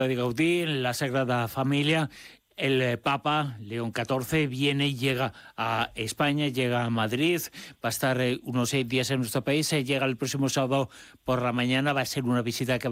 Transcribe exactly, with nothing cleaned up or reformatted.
de Gaudí, la Sagrada Familia. El Papa León catorce viene y llega a España, llega a Madrid, va a estar unos seis días en nuestro país, llega el próximo sábado por la mañana, va a ser una visita que